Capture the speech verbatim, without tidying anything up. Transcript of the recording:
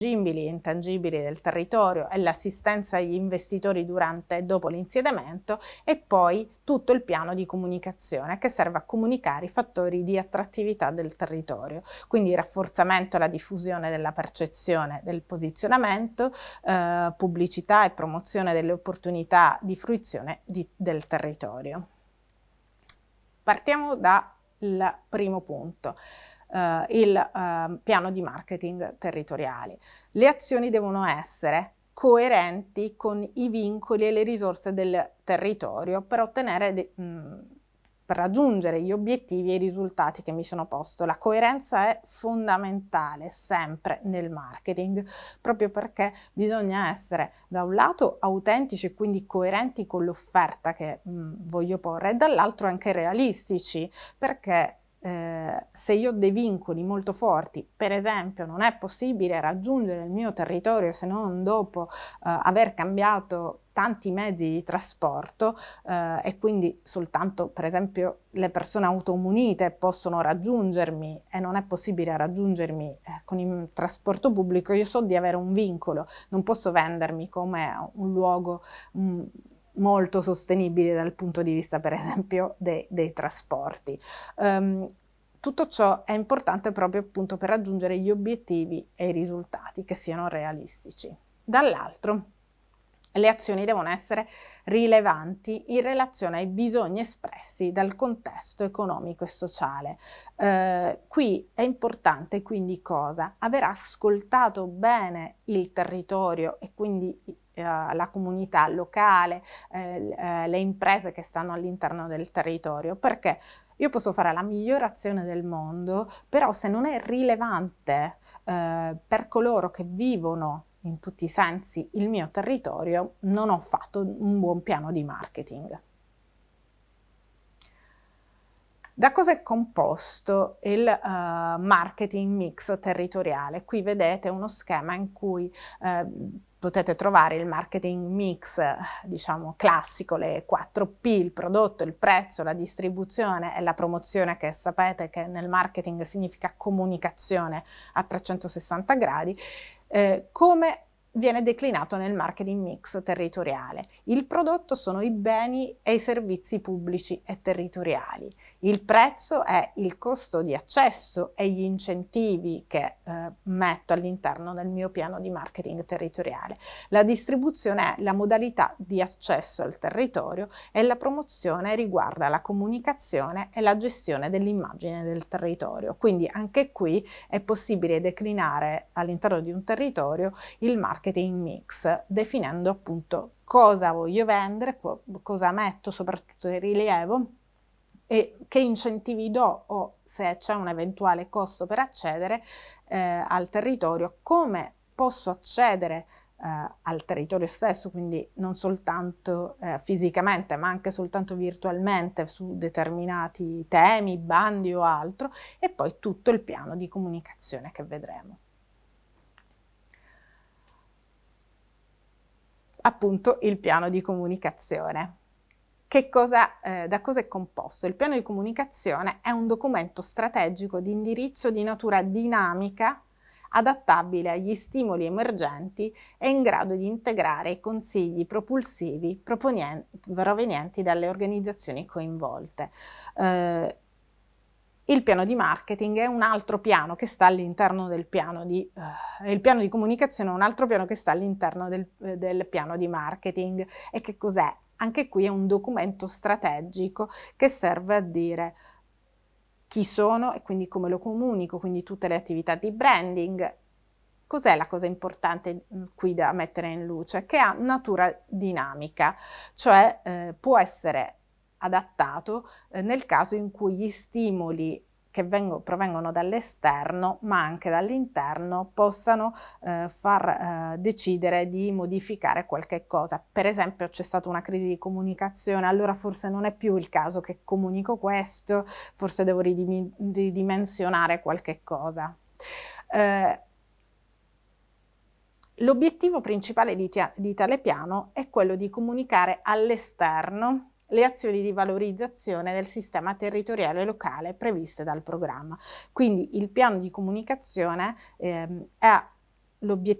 tangibili e intangibili del territorio e l'assistenza agli investitori durante e dopo l'insediamento, e poi tutto il piano di comunicazione che serve a comunicare i fattori di attrattività del territorio, quindi il rafforzamento e la diffusione della percezione del posizionamento, eh, pubblicità e promozione delle opportunità di fruizione di, del territorio. Partiamo dal primo punto. Uh, il uh, piano di marketing territoriali. Le azioni devono essere coerenti con i vincoli e le risorse del territorio per ottenere, de- mh, per raggiungere gli obiettivi e i risultati che mi sono posto. La coerenza è fondamentale sempre nel marketing, proprio perché bisogna essere da un lato autentici e quindi coerenti con l'offerta che mh, voglio porre, e dall'altro anche realistici, perché Eh, se io ho dei vincoli molto forti, per esempio non è possibile raggiungere il mio territorio se non dopo eh, aver cambiato tanti mezzi di trasporto, eh, e quindi soltanto per esempio le persone automunite possono raggiungermi e non è possibile raggiungermi eh, con il trasporto pubblico, io so di avere un vincolo, non posso vendermi come un luogo mh, molto sostenibile dal punto di vista per esempio dei, dei trasporti. Um, tutto ciò è importante proprio appunto per raggiungere gli obiettivi e i risultati che siano realistici. Dall'altro, le azioni devono essere rilevanti in relazione ai bisogni espressi dal contesto economico e sociale. Eh, qui è importante quindi cosa? Aver ascoltato bene il territorio e quindi eh, la comunità locale, eh, eh, le imprese che stanno all'interno del territorio, perché io posso fare la migliore azione del mondo, però se non è rilevante eh, per coloro che vivono in tutti i sensi il mio territorio, non ho fatto un buon piano di marketing. Da cosa è composto il uh, marketing mix territoriale? Qui vedete uno schema in cui uh, potete trovare il marketing mix, diciamo, classico, le quattro P, il prodotto, il prezzo, la distribuzione e la promozione, che sapete che nel marketing significa comunicazione a trecentosessanta gradi. Eh, come viene declinato nel marketing mix territoriale? Il prodotto sono i beni e i servizi pubblici e territoriali. Il prezzo è il costo di accesso e gli incentivi che eh, metto all'interno del mio piano di marketing territoriale. La distribuzione è la modalità di accesso al territorio e la promozione riguarda la comunicazione e la gestione dell'immagine del territorio. Quindi anche qui è possibile declinare all'interno di un territorio il marketing mix, definendo appunto cosa voglio vendere, cosa metto soprattutto in rilievo e che incentivi do, o se c'è un eventuale costo per accedere eh, al territorio, come posso accedere eh, al territorio stesso, quindi non soltanto eh, fisicamente ma anche soltanto virtualmente su determinati temi, bandi o altro, e poi tutto il piano di comunicazione che vedremo. Appunto il piano di comunicazione. Che cosa, eh, da cosa è composto? Il piano di comunicazione è un documento strategico di indirizzo di natura dinamica, adattabile agli stimoli emergenti e in grado di integrare i consigli propulsivi provenienti dalle organizzazioni coinvolte. Eh, Il piano di marketing è un altro piano che sta all'interno del piano di, uh, il piano di comunicazione è un altro piano che sta all'interno del, del piano di marketing. E che cos'è? Anche qui è un documento strategico che serve a dire chi sono e quindi come lo comunico, quindi tutte le attività di branding. Cos'è la cosa importante qui da mettere in luce? Che ha natura dinamica, cioè eh, può essere adattato eh, nel caso in cui gli stimoli che vengo, provengono dall'esterno ma anche dall'interno possano eh, far eh, decidere di modificare qualche cosa. Per esempio c'è stata una crisi di comunicazione, allora forse non è più il caso che comunico questo, forse devo ridim- ridimensionare qualche cosa. Eh, L'obiettivo principale di, di tale piano è quello di comunicare all'esterno le azioni di valorizzazione del sistema territoriale locale previste dal programma. Quindi il piano di comunicazione ehm, è l'obiettivo